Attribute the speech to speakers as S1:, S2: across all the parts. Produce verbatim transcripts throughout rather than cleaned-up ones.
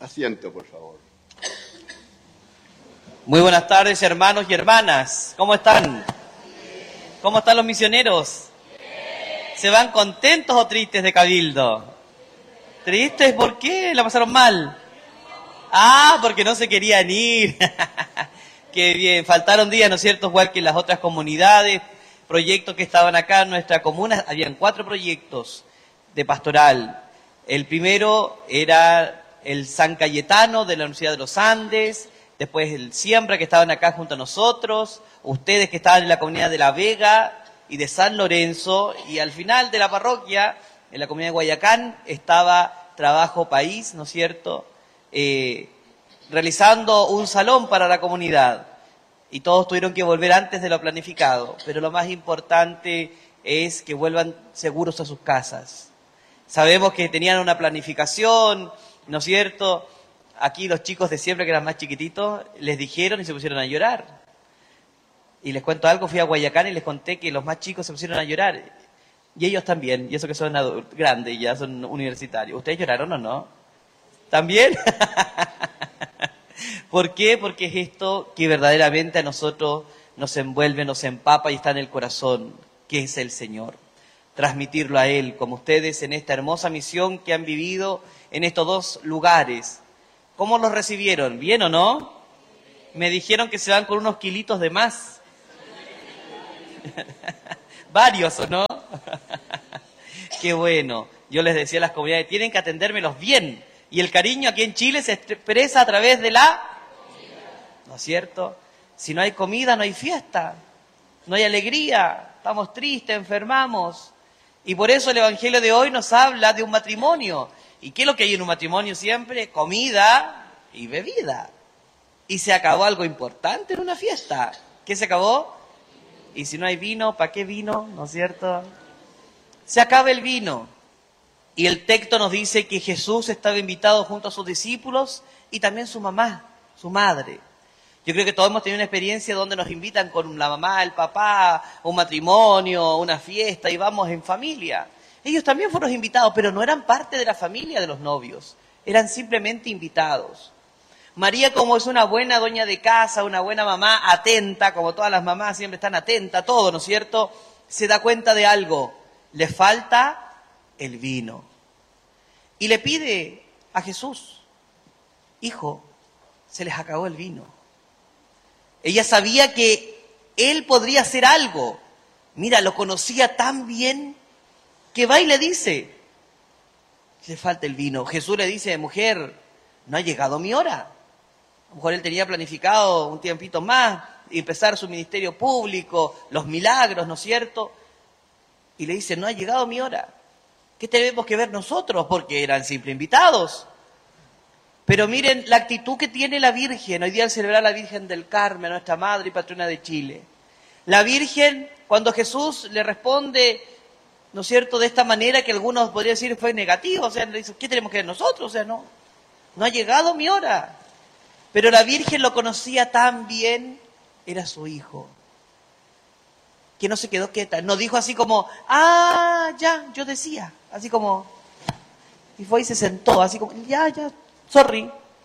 S1: Asiento, por favor.
S2: Muy buenas tardes, hermanos y hermanas. ¿Cómo están? ¿Cómo están los misioneros? ¿Se van contentos o tristes de Cabildo? ¿Tristes? ¿Por qué? ¿La pasaron mal? Ah, porque no se querían ir. Qué bien. Faltaron días, ¿no es cierto? Igual que en las otras comunidades, proyectos que estaban acá en nuestra comuna. Habían cuatro proyectos de pastoral. El primero era el San Cayetano de la Universidad de los Andes, después el Siembra, que estaban acá junto a nosotros, ustedes que estaban en la comunidad de La Vega y de San Lorenzo, y al final de la parroquia, en la comunidad de Guayacán, estaba Trabajo País, ¿no es cierto?, eh, realizando un salón para la comunidad, y todos tuvieron que volver antes de lo planificado, pero lo más importante es que vuelvan seguros a sus casas. Sabemos que tenían una planificación, ¿no es cierto? Aquí los chicos de siempre, que eran más chiquititos, les dijeron y se pusieron a llorar. Y les cuento algo, fui a Guayacán y les conté que los más chicos se pusieron a llorar. Y ellos también, y eso que son adultos, grandes, ya son universitarios. ¿Ustedes lloraron o no? ¿También? ¿Por qué? Porque es esto que verdaderamente a nosotros nos envuelve, nos empapa y está en el corazón, que es el Señor. Transmitirlo a Él, como ustedes en esta hermosa misión que han vivido en estos dos lugares. ¿Cómo los recibieron? ¿Bien o no? Me dijeron que se van con unos kilitos de más. Varios, ¿o no? Qué bueno. Yo les decía a las comunidades, tienen que atendérmelos bien. Y el cariño aquí en Chile se expresa a través de la... ¿No es cierto? Si no hay comida, no hay fiesta. No hay alegría. Estamos tristes, enfermamos. Y por eso el Evangelio de hoy nos habla de un matrimonio. ¿Y qué es lo que hay en un matrimonio siempre? Comida y bebida. Y se acabó algo importante en una fiesta. ¿Qué se acabó? Y si no hay vino, ¿para qué vino? ¿No es cierto? Se acaba el vino. Y el texto nos dice que Jesús estaba invitado junto a sus discípulos y también su mamá, su madre. Yo creo que todos hemos tenido una experiencia donde nos invitan con la mamá, el papá, un matrimonio, una fiesta, y vamos en familia. Ellos también fueron invitados, pero no eran parte de la familia de los novios. Eran simplemente invitados. María, como es una buena dueña de casa, una buena mamá, atenta, como todas las mamás siempre están atentas a todo, ¿no es cierto?, se da cuenta de algo. Le falta el vino. Y le pide a Jesús, hijo, se les acabó el vino. Ella sabía que él podría hacer algo. Mira, lo conocía tan bien que va y le dice, le falta el vino. Jesús le dice, mujer, no ha llegado mi hora. A lo mejor él tenía planificado un tiempito más, empezar su ministerio público, los milagros, ¿no es cierto? Y le dice, no ha llegado mi hora. ¿Qué tenemos que ver nosotros? Porque eran simples invitados. Pero miren la actitud que tiene la Virgen. Hoy día al celebrar a la Virgen del Carmen, nuestra madre y patrona de Chile. La Virgen, cuando Jesús le responde, ¿no es cierto?, de esta manera que algunos podrían decir fue negativo. O sea, le dice, ¿qué tenemos que ver nosotros? O sea, no, no ha llegado mi hora. Pero la Virgen lo conocía tan bien, era su hijo. Que no se quedó quieta. No dijo así como, ah, ya, yo decía. Así como, y fue y se sentó, así como, ya, ya. Sorry.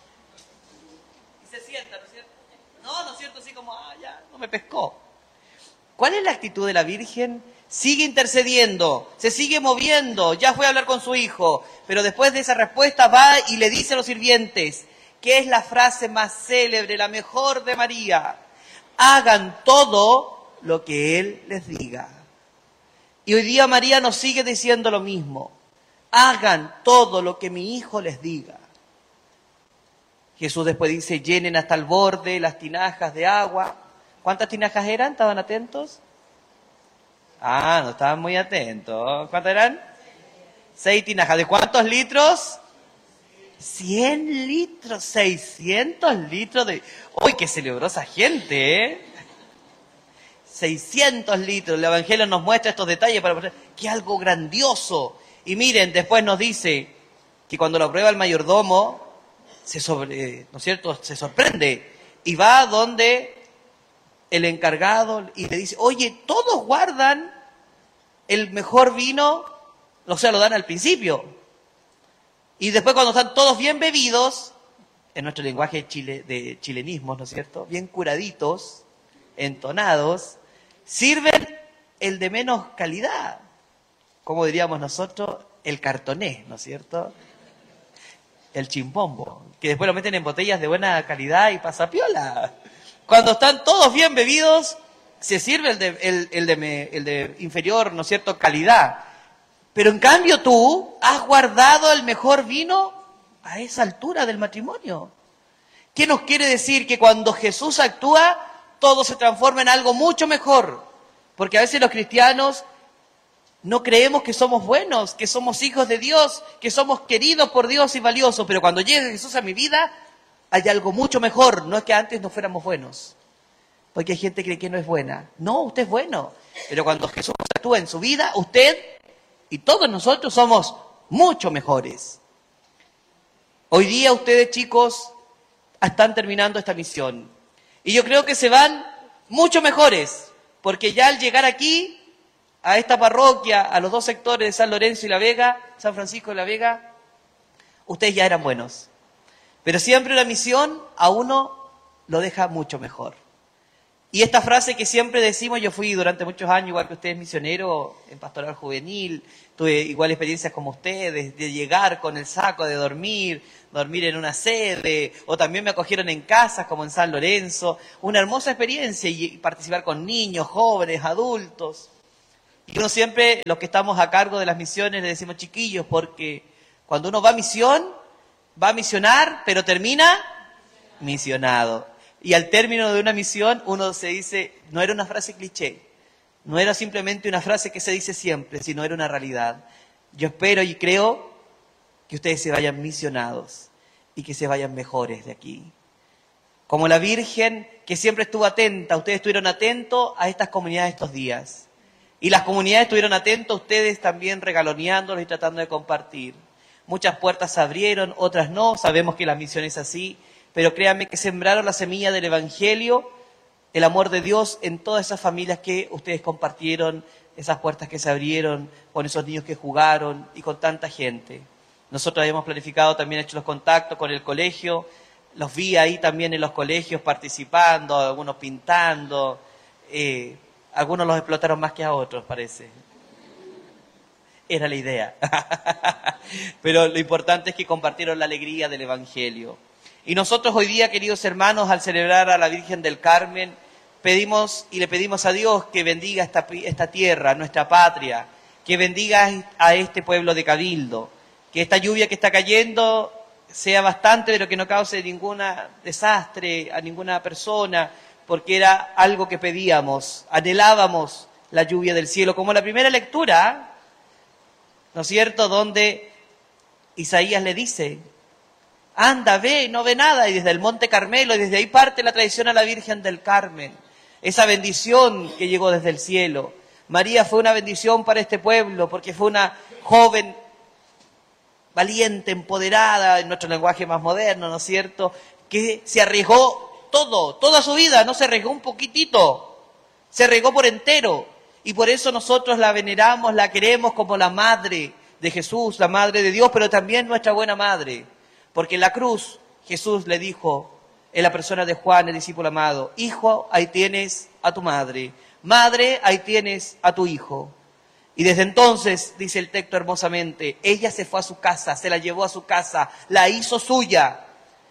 S2: Y se sienta, ¿no es cierto? No, ¿no es cierto? Así como, ah, ya, no me pescó. ¿Cuál es la actitud de la Virgen? Sigue intercediendo, se sigue moviendo, ya fue a hablar con su hijo, pero después de esa respuesta va y le dice a los sirvientes, que es la frase más célebre, la mejor de María, hagan todo lo que Él les diga. Y hoy día María nos sigue diciendo lo mismo, hagan todo lo que mi hijo les diga. Jesús después dice, llenen hasta el borde las tinajas de agua. ¿Cuántas tinajas eran? ¿Estaban atentos? Ah, no estaban muy atentos. ¿Cuántas eran? Seis tinajas. ¿De cuántos litros? Cien litros, seiscientos litros de... ¡Uy, qué celebró esa gente, eh! Seiscientos litros. El Evangelio nos muestra estos detalles para mostrar que es algo grandioso. Y miren, después nos dice que cuando lo prueba el mayordomo, se sobre, ¿no es cierto?, se sorprende y va donde el encargado y le dice, oye, todos guardan el mejor vino, o sea, lo dan al principio. Y después cuando están todos bien bebidos, en nuestro lenguaje chile, de chilenismos, ¿no es cierto? Bien curaditos, entonados, sirven el de menos calidad, como diríamos nosotros, el cartoné, ¿no es cierto? El chimbombo, que después lo meten en botellas de buena calidad y pasa piola. Cuando están todos bien bebidos, se sirve el de, el, el de, me, el de inferior, ¿no es cierto?, calidad. Pero en cambio tú has guardado el mejor vino a esa altura del matrimonio. ¿Qué nos quiere decir? Que cuando Jesús actúa, todo se transforma en algo mucho mejor. Porque a veces los cristianos no creemos que somos buenos, que somos hijos de Dios, que somos queridos por Dios y valiosos. Pero cuando llega Jesús a mi vida, hay algo mucho mejor. No es que antes no fuéramos buenos. Porque hay gente que cree que no es buena. No, usted es bueno. Pero cuando Jesús actúa en su vida, usted y todos nosotros somos mucho mejores. Hoy día ustedes, chicos, están terminando esta misión. Y yo creo que se van mucho mejores, porque ya al llegar aquí, a esta parroquia, a los dos sectores de San Lorenzo y La Vega, San Francisco y La Vega, ustedes ya eran buenos. Pero siempre una misión a uno lo deja mucho mejor. Y esta frase que siempre decimos, yo fui durante muchos años, igual que ustedes, misionero en pastoral juvenil, tuve igual experiencias como ustedes, de llegar con el saco, de dormir, dormir en una sede, o también me acogieron en casas como en San Lorenzo, una hermosa experiencia, y participar con niños, jóvenes, adultos. Y uno siempre, los que estamos a cargo de las misiones, le decimos chiquillos, porque cuando uno va a misión, va a misionar, pero termina misionado. Y al término de una misión, uno se dice, no era una frase cliché, no era simplemente una frase que se dice siempre, sino era una realidad. Yo espero y creo que ustedes se vayan misionados y que se vayan mejores de aquí. Como la Virgen, que siempre estuvo atenta, ustedes estuvieron atentos a estas comunidades estos días. Y las comunidades estuvieron atentos a ustedes también regaloneándolos y tratando de compartir. Muchas puertas se abrieron, otras no, sabemos que la misión es así. Pero créanme que sembraron la semilla del Evangelio, el amor de Dios en todas esas familias que ustedes compartieron, esas puertas que se abrieron, con esos niños que jugaron y con tanta gente. Nosotros habíamos planificado, también hecho los contactos con el colegio, los vi ahí también en los colegios participando, algunos pintando, eh, algunos los explotaron más que a otros, parece. Era la idea. Pero lo importante es que compartieron la alegría del Evangelio. Y nosotros hoy día, queridos hermanos, al celebrar a la Virgen del Carmen, pedimos y le pedimos a Dios que bendiga esta, esta tierra, nuestra patria, que bendiga a este pueblo de Cabildo, que esta lluvia que está cayendo sea bastante, pero que no cause ningún desastre a ninguna persona, porque era algo que pedíamos, anhelábamos la lluvia del cielo, como la primera lectura, ¿no es cierto?, donde Isaías le dice, anda, ve, no ve nada, y desde el Monte Carmelo, y desde ahí parte la tradición a la Virgen del Carmen, esa bendición que llegó desde el cielo. María fue una bendición para este pueblo, porque fue una joven valiente, empoderada, en nuestro lenguaje más moderno, ¿no es cierto?, que se arriesgó todo, toda su vida, no se arriesgó un poquitito, se arriesgó por entero, y por eso nosotros la veneramos, la queremos como la madre de Jesús, la madre de Dios, pero también nuestra buena madre. Porque en la cruz Jesús le dijo, en la persona de Juan, el discípulo amado, hijo, ahí tienes a tu madre, madre, ahí tienes a tu hijo. Y desde entonces, dice el texto hermosamente, ella se fue a su casa, se la llevó a su casa, la hizo suya.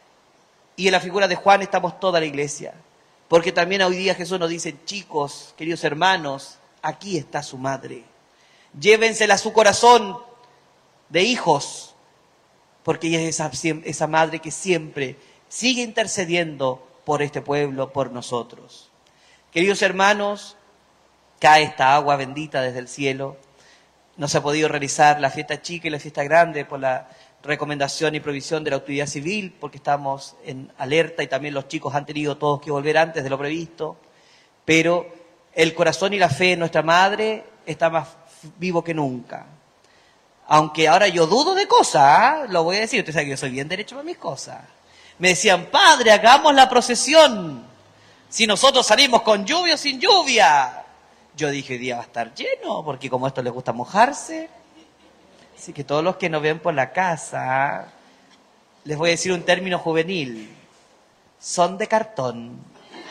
S2: Y en la figura de Juan estamos toda la iglesia. Porque también hoy día Jesús nos dice, chicos, queridos hermanos, aquí está su madre. Llévensela a su corazón de hijos. Porque ella es esa, esa madre que siempre sigue intercediendo por este pueblo, por nosotros. Queridos hermanos, cae esta agua bendita desde el cielo. No se ha podido realizar la fiesta chica y la fiesta grande por la recomendación y provisión de la autoridad civil, porque estamos en alerta y también los chicos han tenido todos que volver antes de lo previsto. Pero el corazón y la fe en nuestra madre está más vivo que nunca. Aunque ahora yo dudo de cosas, ¿eh? Lo voy a decir, usted sabe que yo soy bien derecho para mis cosas. Me decían, padre, hagamos la procesión. Si nosotros salimos con lluvia o sin lluvia. Yo dije, hoy día va a estar lleno, porque como a esto les gusta mojarse. Así que todos los que nos ven por la casa, Les voy a decir un término juvenil. Son de cartón.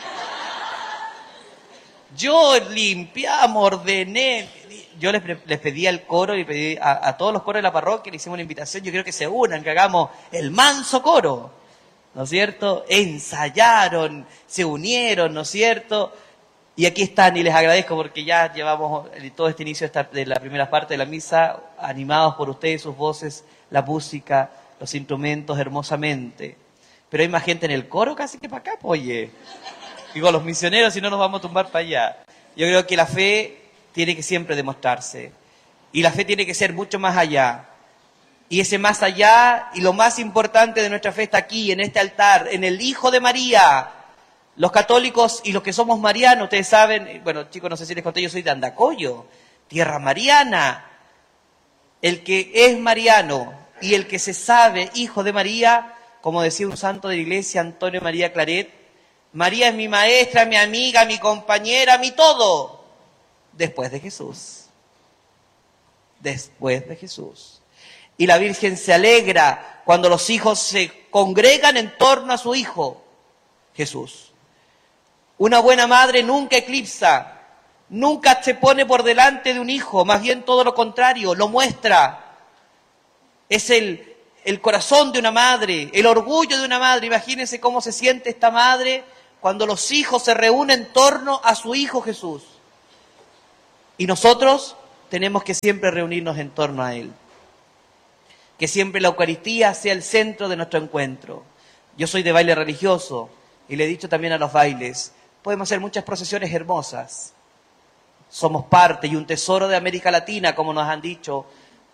S2: Yo limpiamos, ordené. Yo les, les pedí al coro y pedí a, a todos los coros de la parroquia, le hicimos una invitación. Yo quiero que se unan, que hagamos el manso coro. ¿No es cierto? Ensayaron, se unieron, ¿no es cierto? Y aquí están, y les agradezco porque ya llevamos todo este inicio de, esta, de la primera parte de la misa, animados por ustedes, sus voces, la música, los instrumentos, hermosamente. Pero hay más gente en el coro casi que para acá, pues, oye. Digo, los misioneros, si no nos vamos a tumbar para allá. Yo creo que la fe tiene que siempre demostrarse. Y la fe tiene que ser mucho más allá. Y ese más allá, y lo más importante de nuestra fe está aquí, en este altar, en el Hijo de María. Los católicos y los que somos marianos, ustedes saben, bueno, chicos, no sé si les conté, yo soy de Andacollo, tierra mariana. El que es mariano y el que se sabe hijo de María, como decía un santo de la iglesia, Antonio María Claret, María es mi maestra, mi amiga, mi compañera, mi todo, después de Jesús. Después de Jesús. Y la Virgen se alegra cuando los hijos se congregan en torno a su Hijo, Jesús. Una buena madre nunca eclipsa, nunca se pone por delante de un hijo, más bien todo lo contrario, lo muestra. Es el, el corazón de una madre, el orgullo de una madre. Imagínense cómo se siente esta madre cuando los hijos se reúnen en torno a su Hijo Jesús. Y nosotros tenemos que siempre reunirnos en torno a Él. Que siempre la Eucaristía sea el centro de nuestro encuentro. Yo soy de baile religioso y le he dicho también a los bailes, podemos hacer muchas procesiones hermosas. Somos parte y un tesoro de América Latina, como nos han dicho